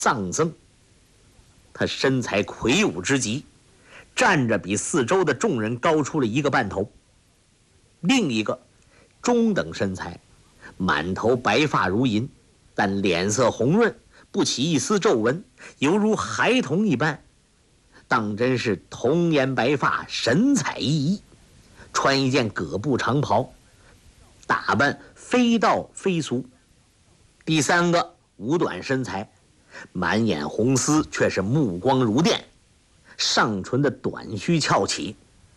藏僧。他身材魁梧之极，站着比四周的众人高出了1个半头。另一个中等身材，满头白发如银，但脸色红润，不起一丝皱纹，犹如孩童一般，当真是童颜白发，神采奕奕。穿一件葛布长袍，打扮非道非俗。第3个五短身材，满眼红丝，却是目光如电，上唇的短须翘起。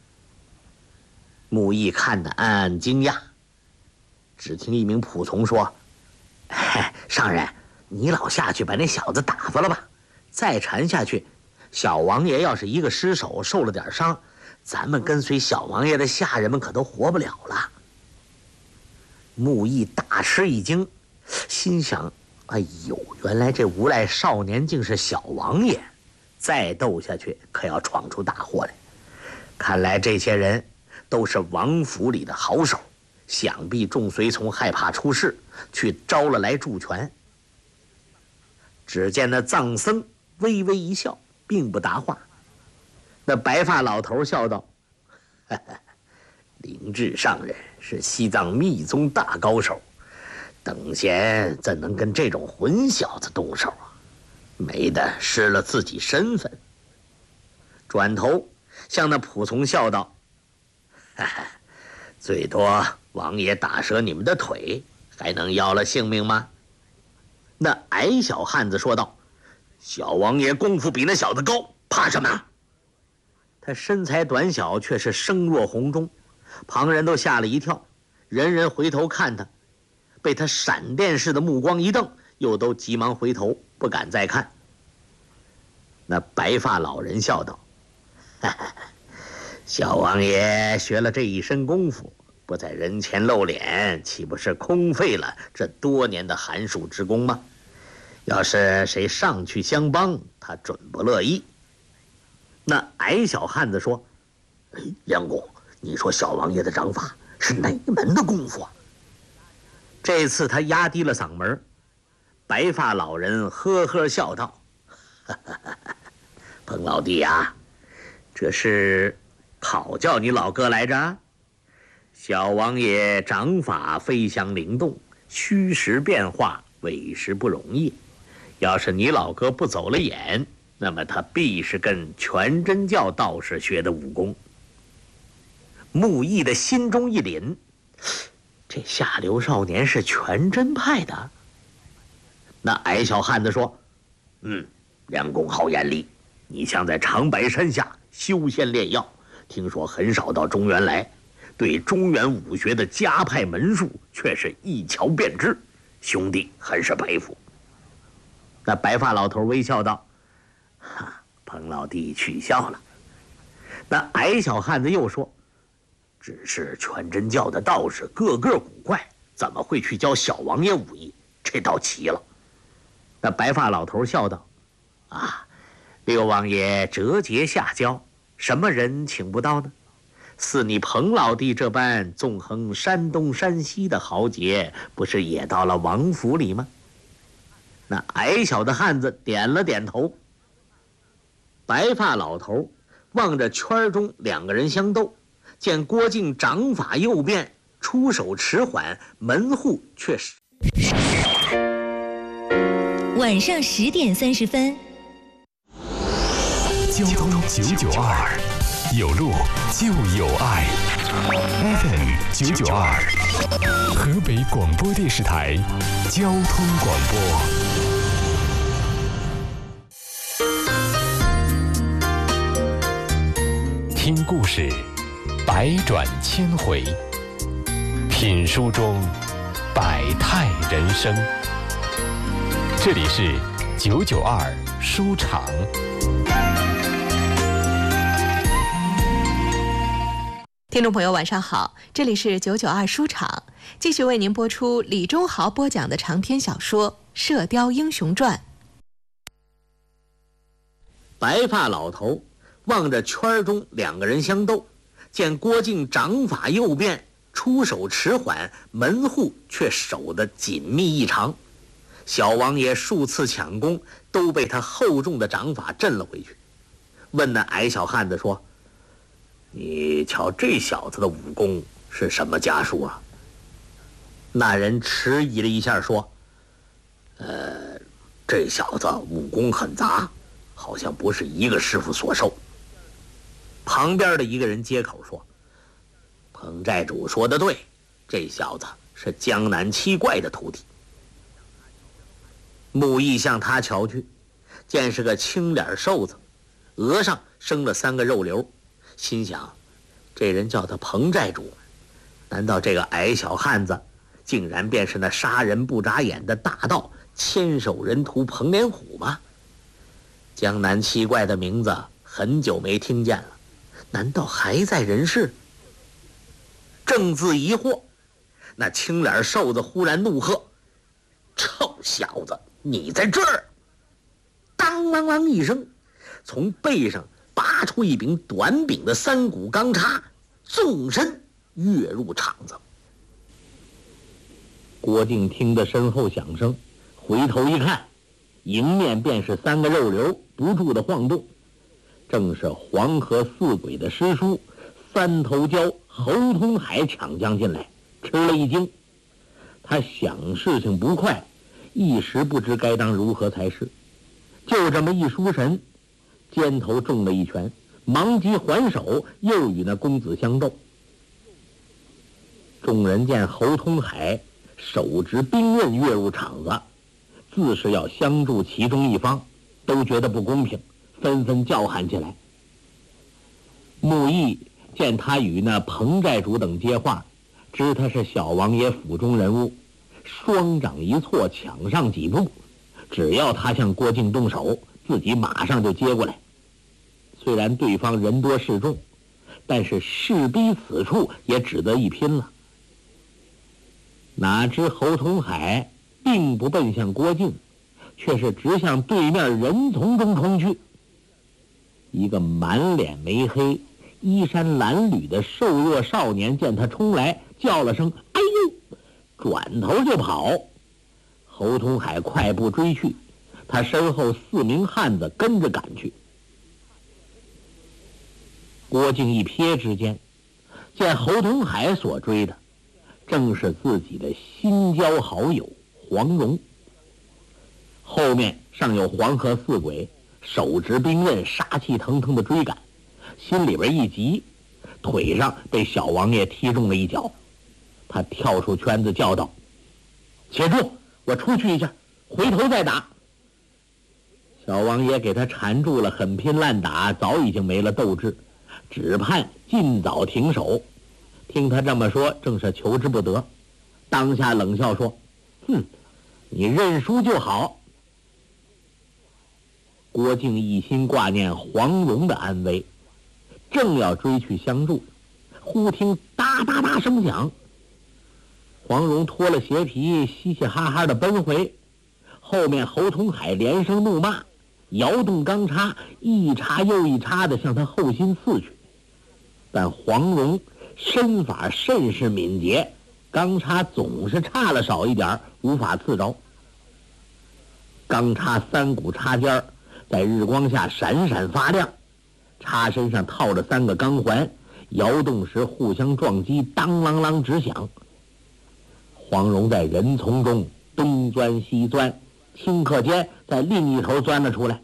穆毅看得暗暗惊讶，只听一名仆从说：“上人，你老下去把那小子打发了吧，再缠下去，小王爷要是一个失手受了点伤，咱们跟随小王爷的下人们可都活不了了。”穆毅大吃一惊，心想：哎呦，原来这无赖少年竟是小王爷，再斗下去可要闯出大祸来。看来这些人都是王府里的好手，想必众随从害怕出事，去招了来助拳。只见那藏僧微微一笑，并不答话。那白发老头笑道：“灵智上人是西藏密宗大高手，等闲怎能跟这种混小子动手啊？没得失了自己身份。”转头向那仆从笑道：“最多王爷打折你们的腿，还能要了性命吗？”那矮小汉子说道：“小王爷功夫比那小子高，怕什么？”他身材短小，却是声若洪钟，旁人都吓了一跳，人人回头看他，被他闪电似的目光一瞪，又都急忙回头，不敢再看。那白发老人笑道：“小王爷学了这一身功夫，不在人前露脸，岂不是空费了这多年的寒暑之功吗？要是谁上去相帮，他准不乐意。”那矮小汉子说：“梁公，你说小王爷的掌法是哪门的功夫啊？”这次他压低了嗓门，白发老人呵呵笑道：“彭老弟啊，这是考教你老哥来着。小王爷掌法飞翔灵动，虚实变化，委实不容易。要是你老哥不走了眼，那么他必是跟全真教道士学的武功。”穆毅的心中一凛，这下流少年是全真派的。那矮小汉子说：“梁公好眼力，你像在长白山下修仙炼药，听说很少到中原来，对中原武学的家派门术却是一瞧便知，兄弟很是佩服。”那白发老头微笑道：“彭老弟取笑了。”那矮小汉子又说：“只是全真教的道士个个古怪，怎么会去教小王爷武艺？这倒奇了。”那白发老头笑道：“六王爷折节下教，什么人请不到呢？似你彭老弟这般纵横山东山西的豪杰，不是也到了王府里吗？”那矮小的汉子点了点头。白发老头望着圈中2个人相斗，见郭靖掌法右变，出手迟缓，门户却是。 晚上10点30分。 交通992，有路就有爱。FM 992，河北广播电视台交通广播。听故事，百转千回；品书中，百态人生。这里是992书场。 听众朋友晚上好，这里是992书场，继续为您播出李忠豪播讲的长篇小说《射雕英雄传》。 白发老头望着圈中2个人相斗，见郭靖掌法右变，出手迟缓，门户却守得紧密异常。小王爷数次抢攻， 都被他厚重的掌法震了回去，问那矮小汉子说：“你瞧这小子的武功是什么家数啊？”那人迟疑了一下说：“这小子武功很杂，好像不是一个师傅所授。”旁边的一个人接口说：“彭寨主说得对，这小子是江南七怪的徒弟。”穆毅向他瞧去，见是个青脸瘦子，额上生了3个肉瘤，心想这人叫他彭寨主，难道这个矮小汉子竟然便是那杀人不眨眼的大盗千手人屠彭连虎吗？江南七怪的名字很久没听见了，难道还在人世？正自疑惑，那青脸瘦子忽然怒喝：“臭小子，你在这儿！”当啷啷一声，从背上拔出一柄短柄的3股钢叉，纵身跃入场子。郭靖听得身后响声，回头一看，迎面便是3个肉瘤不住的晃动，正是黄河4鬼的师叔3头蛟侯通海抢将进来，吃了一惊。他想事情不快，一时不知该当如何才是，就这么一疏神，肩头中了一拳，忙急还手，又与那公子相斗。众人见侯通海手执兵刃跃入场子，自是要相助其中一方，都觉得不公平，纷纷叫喊起来。穆毅见他与那彭寨主等接话，知他是小王爷府中人物，双掌一错，抢上几步，只要他向郭靖动手，自己马上就接过来。虽然对方人多势众，但是势逼此处也只得一拼了。哪知侯通海并不奔向郭靖，却是直向对面人丛中冲去。一个满脸眉黑、衣衫褴褛的瘦弱少年见他冲来，叫了声“哎呦”，转头就跑。侯通海快步追去，他身后4名汉子跟着赶去。郭靖一瞥之间，见侯通海所追的正是自己的新交好友黄蓉，后面尚有黄河4鬼手执兵刃杀气腾腾的追赶，心里边一急，腿上被小王爷踢中了一脚。他跳出圈子叫道：“且住，我出去一下，回头再打。”小王爷给他缠住了，狠拼烂打，早已经没了斗志，只盼尽早停手。听他这么说，正是求之不得，当下冷笑说：“你认输就好。”郭靖一心挂念黄蓉的安危，正要追去相助，忽听哒哒哒声响，黄蓉脱了鞋皮，嘻嘻哈哈的奔回，后面侯通海连声怒骂，摇动钢叉，一叉又一叉的向他后心刺去。但黄蓉身法甚是敏捷，钢叉总是差了少一点，无法刺着。钢叉3股插尖在日光下闪闪发亮，叉身上套着3个钢环，摇动时互相撞击，当啷啷直响。黄蓉在人丛中东钻西钻，顷刻间在另一头钻了出来。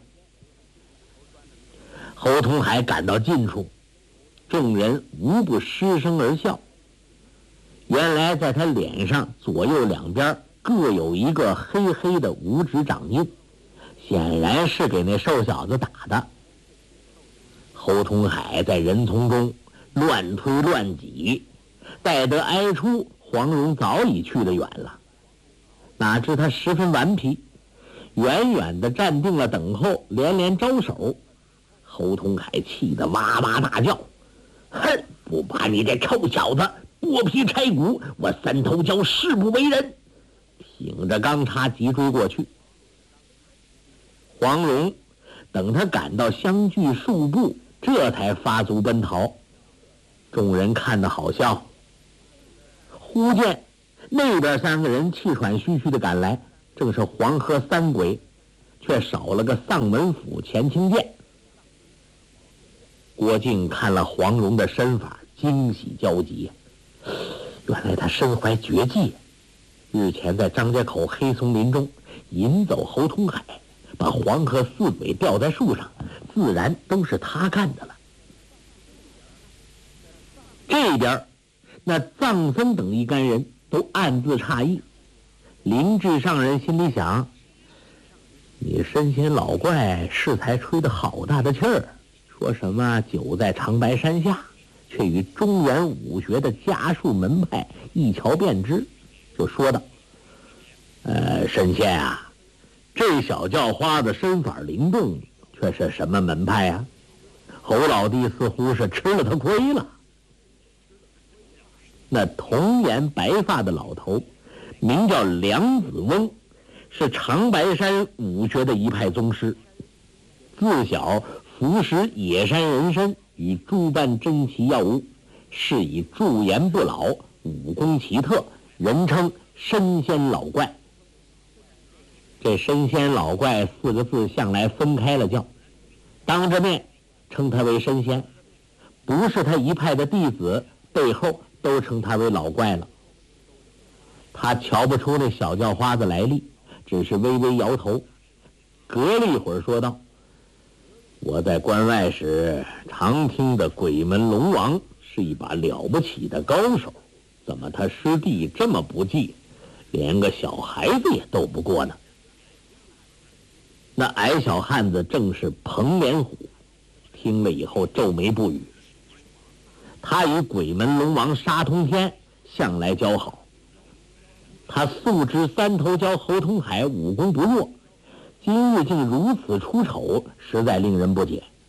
侯通海赶到近处，众人无不失声而笑。原来在他脸上左右两边各有一个黑黑的五指掌印，显然是给那瘦小子打的。侯通海在人丛中乱推乱挤，待得挨出，黄蓉早已去得远了。哪知他十分顽皮，远远地站定了等候，连连招手。侯通海气得哇哇大叫：“哼，不把你这臭小子剥皮拆骨，我3头蛟誓不为人！”挺着钢叉急追过去。黄蓉等他赶到相距数步，这才发足奔逃。众人看得好笑。忽见那边3个人气喘吁吁地赶来，正是黄河3鬼， 却少了个丧门府钱清剑。郭靖看了黄蓉的身法，惊喜交集，原来他身怀绝技，日前在张家口黑松林中引走侯通海，把黄河四鬼吊在树上，自然都是他干的了。这边那藏僧等一干人都暗自诧异，林志上人心里想，你神仙老怪是才吹得好大的气儿，说什么久在长白山下，却与中原武学的家术门派一瞧便知，就说道，神仙啊，这小叫花子身法灵动，却是什么门派啊？侯老弟似乎是吃了他亏了。那童颜白发的老头名叫梁子翁，是长白山武学的一派宗师，自小服食野山人参与诸般珍奇药物，是以驻颜不老，武功奇特，人称神仙老怪。这神仙老怪4个字向来分开了叫，当着面称他为神仙，不是他一派的弟子，背后都称他为老怪了。他瞧不出那小叫花子来历，只是微微摇头，隔了一会儿说道，我在关外时常听的鬼门龙王是一把了不起的高手，怎么他师弟这么不济，连个小孩子也斗不过呢？那矮小汉子正是彭连虎，听了以后皱眉不语。他与鬼门龙王沙通天向来交好，他素知三头蛟侯通海武功不弱，今日竟如此出丑，实在令人不解。